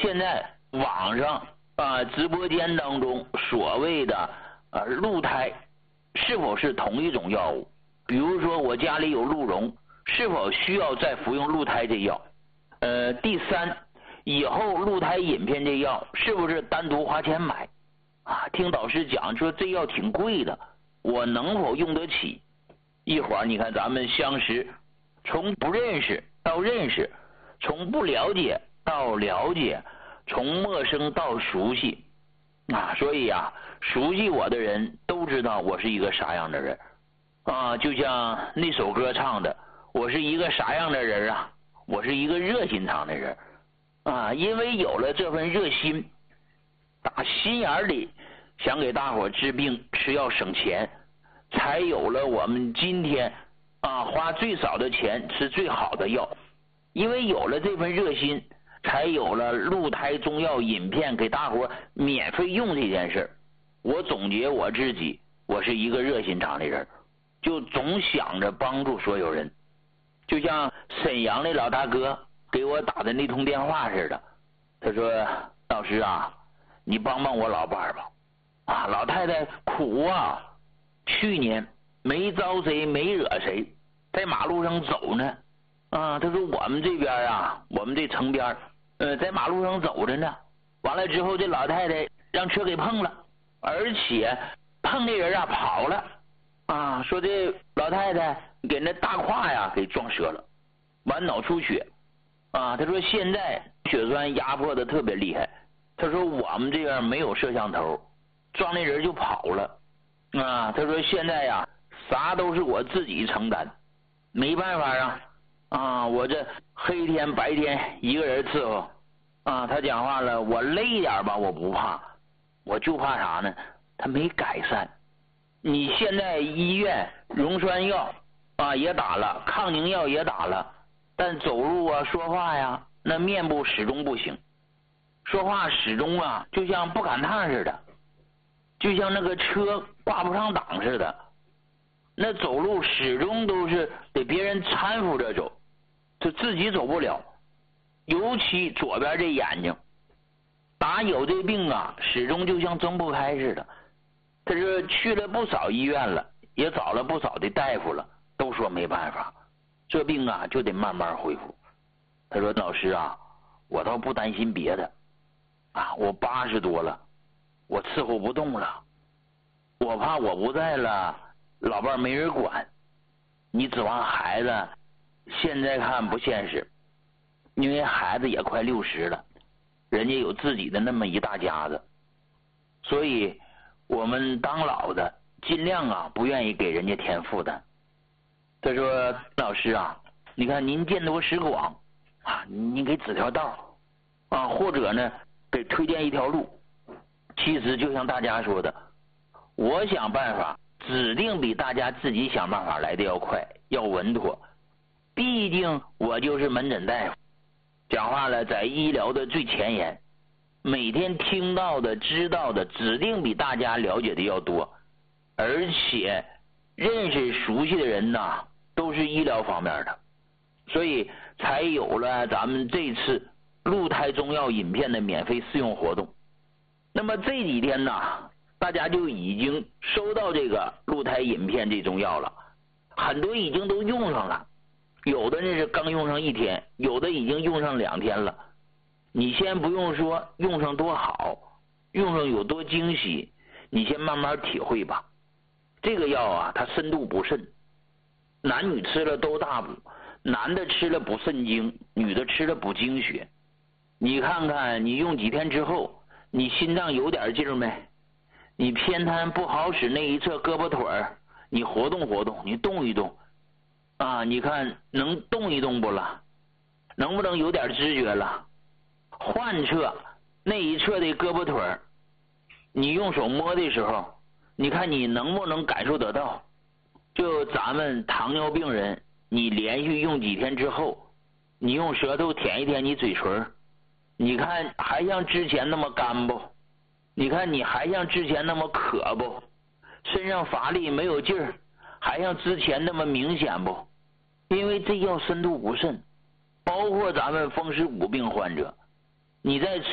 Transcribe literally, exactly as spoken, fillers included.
现在网上啊直播间当中所谓的啊鹿胎是否是同一种药物？比如说我家里有鹿茸，是否需要再服用鹿胎这药？呃，第三，以后鹿胎饮片这药是不是单独花钱买？啊，听导师讲说这药挺贵的，我能否用得起？一会儿你看咱们相识，从不认识到认识，从不了解到了解，从陌生到熟悉啊，所以啊，熟悉我的人都知道我是一个啥样的人啊，就像那首歌唱的，我是一个啥样的人啊？我是一个热心肠的人啊，因为有了这份热心，打心眼里想给大伙治病吃药省钱，才有了我们今天啊花最少的钱吃最好的药。因为有了这份热心，才有了鹿胎中药饮片给大伙免费用这件事。我总结我自己，我是一个热心肠的人，就总想着帮助所有人。就像沈阳的老大哥给我打的那通电话似的，他说：“老师啊，你帮帮我老伴儿吧，啊，老太太苦啊，去年没招谁没惹谁，在马路上走呢，啊，他说我们这边啊，我们这城边呃，在马路上走着呢，完了之后这老太太让车给碰了，而且碰的人啊跑了，啊，说这老太太给那大胯呀给撞折了，完脑出血，啊，他说现在血栓压迫的特别厉害，他说我们这边没有摄像头，撞那人就跑了，啊，他说现在呀啥都是我自己承担，没办法啊，啊，我这黑天白天一个人伺候，啊，他讲话了，我累点吧我不怕，我就怕啥呢？他没改善。你现在医院溶栓药啊也打了，抗凝药也打了，但走路啊说话呀，那面部始终不行，说话始终啊就像不赶趟似的，就像那个车挂不上档似的，那走路始终都是得别人搀扶着走，就自己走不了。尤其左边这眼睛打有这病啊，始终就像睁不开似的。他是去了不少医院了，也找了不少的大夫了，都说没办法，这病啊就得慢慢恢复。他说老师啊，我倒不担心别的啊，我八十多了，我伺候不动了，我怕我不在了老伴没人管，你指望孩子现在看不现实，因为孩子也快六十了，人家有自己的那么一大家子，所以我们当老的尽量啊不愿意给人家添负担。他说老师啊，你看您见多识广啊，您给指条道啊，或者呢给推荐一条路。其实就像大家说的，我想办法指定比大家自己想办法来的要快要稳妥，毕竟我就是门诊大夫，讲话了在医疗的最前沿，每天听到的知道的指定比大家了解的要多，而且认识熟悉的人呐都是医疗方面的，所以才有了咱们这次鹿胎中药饮片的免费试用活动。那么这几天呢，大家就已经收到这个鹿胎饮片这中药了，很多已经都用上了，有的那是刚用上一天，有的已经用上两天了。你先不用说用上多好，用上有多惊喜，你先慢慢体会吧。这个药啊，它深度补肾，男女吃了都大补，男的吃了补肾精，女的吃了补精血。你看看你用几天之后，你心脏有点劲儿没？你偏瘫不好使那一侧胳膊腿儿，你活动活动，你动一动啊，你看能动一动不了？能不能有点知觉了？患侧那一侧的胳膊腿儿，你用手摸的时候，你看你能不能感受得到？就咱们糖尿病人，你连续用几天之后，你用舌头舔一舔你嘴唇，你看还像之前那么干不？你看你还像之前那么渴不？身上乏力没有劲儿，还像之前那么明显不？因为这药深度补肾，包括咱们风湿骨病患者，你在